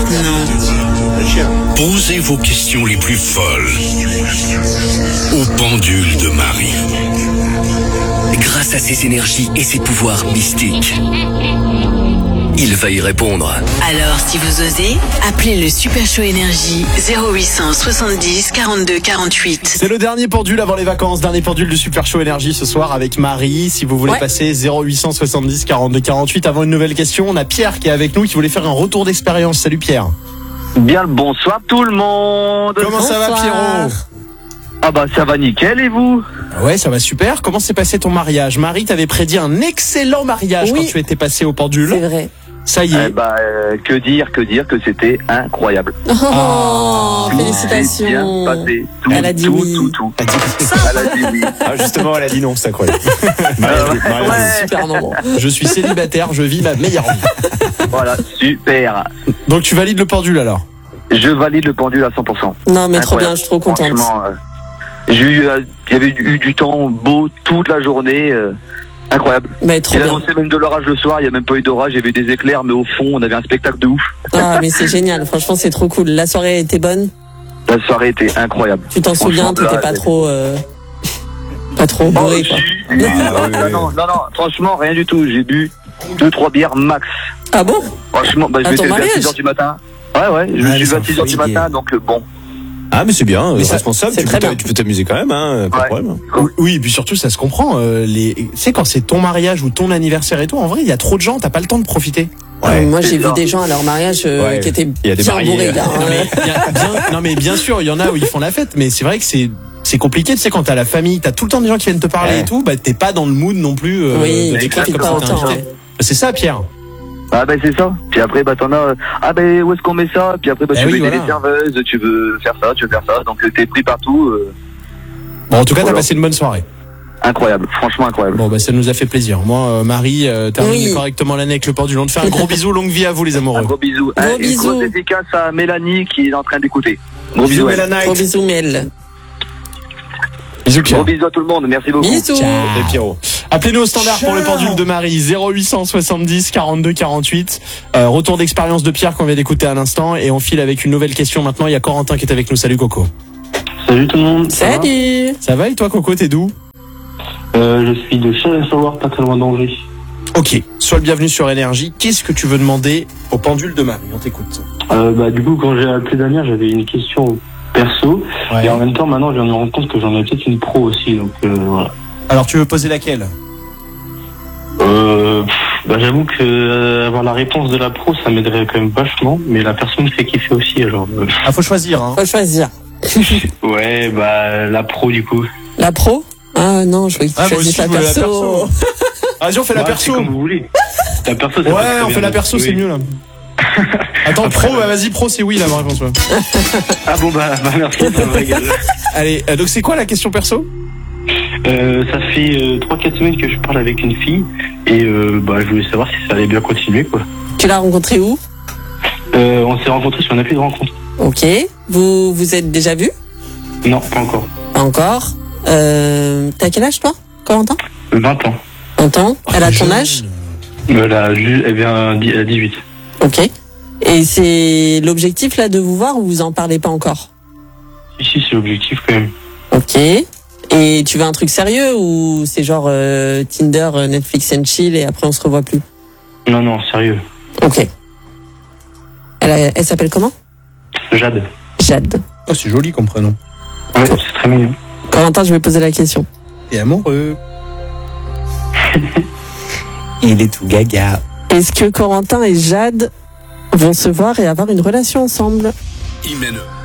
maintenant. Posez vos questions les plus folles au pendule de Marie. Grâce à ses énergies et ses pouvoirs mystiques, il va y répondre. Alors, si vous osez, appelez le Super Show Énergie 0800 70 42 48. C'est le dernier pendule avant les vacances, dernier pendule du Super Show Énergie ce soir avec Marie. Si vous voulez passer 0800 70 42 48 avant une nouvelle question, on a Pierre qui est avec nous qui voulait faire un retour d'expérience. Salut Pierre. Bien le bonsoir tout le monde. Comment ça va Pierrot? Ah bah ça va nickel et vous? Ouais, ça va super. Comment s'est passé ton mariage? Marie t'avait prédit un excellent mariage quand tu étais passé au pendule. C'est vrai. Ça y est. Que dire que c'était incroyable. Félicitations. Bien passé. Tout, elle a dit oui. Tout. Elle a dit oui. Justement, elle a dit non, c'est incroyable. Super moment. Je suis célibataire, je vis ma meilleure vie. Voilà, super. Donc tu valides le pendule alors? Je valide le pendule à 100%. Non mais trop bien, je suis trop contente. Franchement, il y avait eu du temps beau toute la journée. Incroyable. Mais trop il bien. annonçait même de l'orage le soir, il n'y a même pas eu d'orage, il y avait des éclairs, mais au fond, on avait un spectacle de ouf. Ah, mais c'est génial, franchement, c'est trop cool. La soirée était bonne? La soirée était incroyable. Tu t'en souviens, t'étais pas trop bourré, quoi. Non, franchement, rien du tout. J'ai bu 2-3 bières max. Ah bon? Franchement, je m'étais levé à 6h du matin. Ouais, je me suis levé à 6h du matin, donc bon. Ah mais c'est bien, mais responsable, tu peux t'amuser quand même, hein, pas de problème. Oui, et puis surtout ça se comprend. Tu sais quand c'est ton mariage ou ton anniversaire et tout, en vrai il y a trop de gens, t'as pas le temps de profiter. Ouais. Moi j'ai vu des gens à leur mariage qui étaient bien bourrés. Non mais bien sûr, il y en a où ils font la fête, mais c'est vrai que c'est compliqué, tu sais, quand t'as la famille, t'as tout le temps des gens qui viennent te parler et tout, bah t'es pas dans le mood non plus. Tu profites pas autant. C'est ça Pierre. Ah ben c'est ça. Puis après t'en as où est-ce qu'on met ça? Puis après tu veux aider les serveuses, tu veux faire ça, donc t'es pris partout. Bon en tout cas t'as passé une bonne soirée. Incroyable, franchement incroyable. Bon ça nous a fait plaisir. Moi Marie termine correctement l'année avec le pendule. On te fait un gros bisou, longue vie à vous les amoureux. Un gros bisou. Gros dédicace à Mélanie qui est en train d'écouter. Gros bisous Mélanie. Gros bisous Mel. Bisous, gros bisous à tout le monde, merci beaucoup. Bisous. Et Pierrot. Appelez-nous au standard pour le pendule de Marie 0800 70 42 48. Retour d'expérience de Pierre qu'on vient d'écouter à l'instant et on file avec une nouvelle question maintenant. Il y a Corentin qui est avec nous. Salut Coco. Salut tout le monde. Salut. Ça va et toi Coco, t'es d'où? Je suis de Chalon-sur-Loire, pas très loin d'Angers. Ok, sois le bienvenu sur Énergie. Qu'est-ce que tu veux demander au pendule de Marie? On t'écoute. Du coup quand j'ai appelé Damien, j'avais une question perso et en même temps maintenant je viens de me rendre compte que j'en ai peut-être une pro aussi, donc voilà. Alors tu veux poser laquelle? J'avoue que avoir la réponse de la pro ça m'aiderait quand même vachement, mais la personne me fait kiffer aussi alors. Faut choisir hein. Faut choisir. Ouais la pro du coup. La pro? Ah non, je voulais que tu choisisses la perso. Vas-y on fait la perso. Comme vous voulez. La perso c'est on fait la perso, c'est mieux là. Attends, pro, vas-y, pro, c'est oui, la réponse. Ouais. Ah bon, merci, ça me régale. Allez, donc c'est quoi la question perso? Ça fait 3-4 semaines que je parle avec une fille et je voulais savoir si ça allait bien continuer, quoi. Tu l'as rencontrée où? On s'est rencontrés sur un appui de rencontre. Ok. Vous êtes déjà vus? Non, pas encore. Pas encore. T'as quel âge, toi, Corentin? 20 ans. 20 ans. Elle a ton âge? Elle a 18. Ok. Et c'est l'objectif là de vous voir ou vous en parlez pas encore? Si, c'est l'objectif quand même. Ok. Et tu veux un truc sérieux ou c'est genre Tinder, Netflix and chill et après on se revoit plus? Non, sérieux. Ok. Elle s'appelle comment? Jade. Jade. Oh, c'est joli comme prénom. Ouais, c'est très mignon. Corentin, je vais poser la question. T'es amoureux? Il est tout gaga. Est-ce que Corentin et Jade vont se voir et avoir une relation ensemble? Hymen